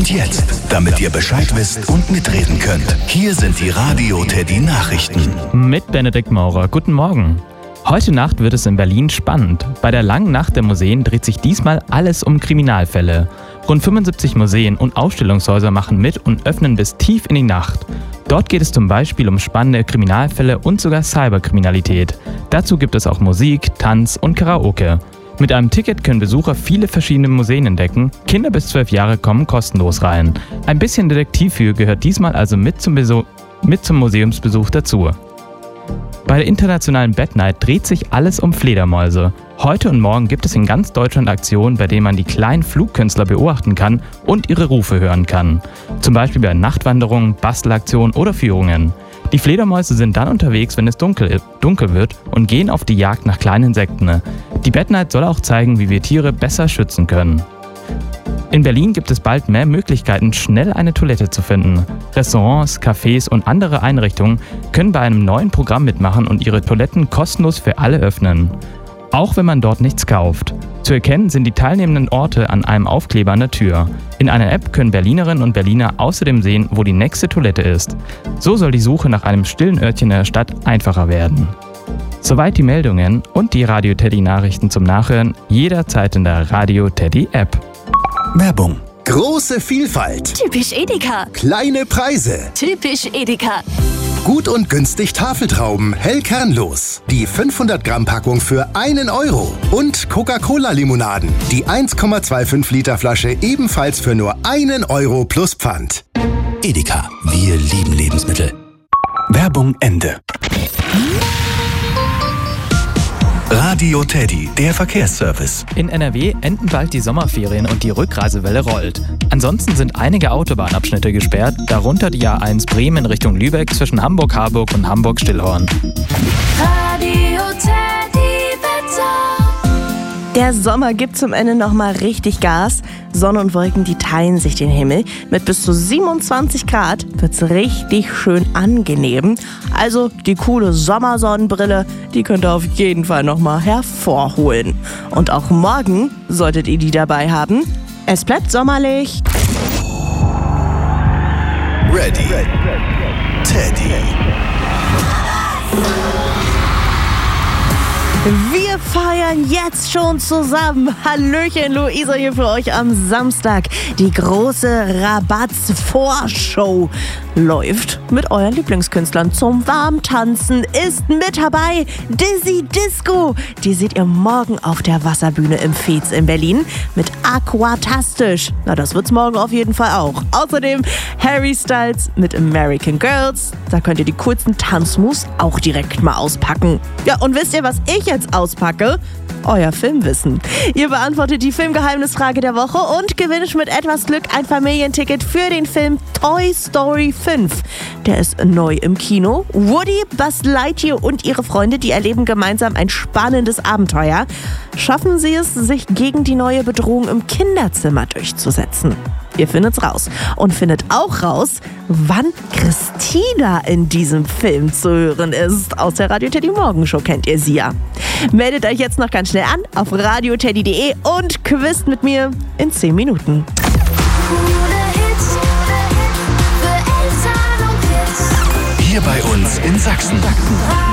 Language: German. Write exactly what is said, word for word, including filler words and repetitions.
Und jetzt, damit ihr Bescheid wisst und mitreden könnt, hier sind die Radio Teddy Nachrichten. Mit Benedikt Maurer. Guten Morgen. Heute Nacht wird es in Berlin spannend. Bei der langen Nacht der Museen dreht sich diesmal alles um Kriminalfälle. Rund fünfundsiebzig Museen und Ausstellungshäuser machen mit und öffnen bis tief in die Nacht. Dort geht es zum Beispiel um spannende Kriminalfälle und sogar Cyberkriminalität. Dazu gibt es auch Musik, Tanz und Karaoke. Mit einem Ticket können Besucher viele verschiedene Museen entdecken. Kinder bis zwölf Jahre kommen kostenlos rein. Ein bisschen Detektivfühl gehört diesmal also mit zum, Beso- mit zum Museumsbesuch dazu. Bei der internationalen Bat Night dreht sich alles um Fledermäuse. Heute und morgen gibt es in ganz Deutschland Aktionen, bei denen man die kleinen Flugkünstler beobachten kann und ihre Rufe hören kann. Zum Beispiel bei Nachtwanderungen, Bastelaktionen oder Führungen. Die Fledermäuse sind dann unterwegs, wenn es dunkel, dunkel wird und gehen auf die Jagd nach kleinen Insekten. Die Bat Night soll auch zeigen, wie wir Tiere besser schützen können. In Berlin gibt es bald mehr Möglichkeiten, schnell eine Toilette zu finden. Restaurants, Cafés und andere Einrichtungen können bei einem neuen Programm mitmachen und ihre Toiletten kostenlos für alle öffnen. Auch wenn man dort nichts kauft. Zu erkennen sind die teilnehmenden Orte an einem Aufkleber an der Tür. In einer App können Berlinerinnen und Berliner außerdem sehen, wo die nächste Toilette ist. So soll die Suche nach einem stillen Örtchen in der Stadt einfacher werden. Soweit die Meldungen und die Radio Teddy Nachrichten zum Nachhören jederzeit in der Radio Teddy App. Werbung. Große Vielfalt. Typisch Edeka. Kleine Preise. Typisch Edeka. Gut und günstig Tafeltrauben, hell kernlos. Die fünfhundert Gramm Packung für einen Euro. Und Coca-Cola-Limonaden. Die eins Komma fünfundzwanzig Liter Flasche ebenfalls für nur einen Euro plus Pfand. Edeka. Wir lieben Lebensmittel. Werbung Ende. Radio Teddy, der Verkehrsservice. In N R W enden bald die Sommerferien und die Rückreisewelle rollt. Ansonsten sind einige Autobahnabschnitte gesperrt, darunter die A eins Bremen Richtung Lübeck zwischen Hamburg-Harburg und Hamburg-Stillhorn. Radio Teddy Wetter. Der Sommer gibt zum Ende nochmal richtig Gas. Sonne und Wolken, die teilen sich den Himmel. Mit bis zu siebenundzwanzig Grad wird's richtig schön angenehm. Also die coole Sommersonnenbrille, die könnt ihr auf jeden Fall nochmal hervorholen. Und auch morgen solltet ihr die dabei haben. Es bleibt sommerlich. Ready. Teddy. Wir feiern jetzt schon zusammen. Hallöchen, Luisa hier für euch am Samstag. Die große Rabatz-Vorshow läuft mit euren Lieblingskünstlern zum Warmtanzen. Ist mit dabei Dizzy Disco. Die seht ihr morgen auf der Wasserbühne im Fez in Berlin mit Aquatastisch. Na, das wird's morgen auf jeden Fall auch. Außerdem Harry Styles mit American Girls. Da könnt ihr die kurzen Tanzmoves auch direkt mal auspacken. Ja, und wisst ihr, was ich jetzt auspacke? Euer Filmwissen. Ihr beantwortet die Filmgeheimnisfrage der Woche und gewinnt mit etwas Glück ein Familienticket für den Film Toy Story fünf. Der ist neu im Kino. Woody, Buzz Lightyear und ihre Freunde, die erleben gemeinsam ein spannendes Abenteuer. Schaffen sie es, sich gegen die neue Bedrohung im Kinderzimmer durchzusetzen? Ihr findet's raus. Und findet auch raus, wann Christina in diesem Film zu hören ist. Aus der Radio Teddy Morgenshow kennt ihr sie ja. Meldet euch jetzt noch ganz schnell an auf radioteddy punkt de und quizt mit mir in zehn Minuten. Hier bei uns in Sachsen.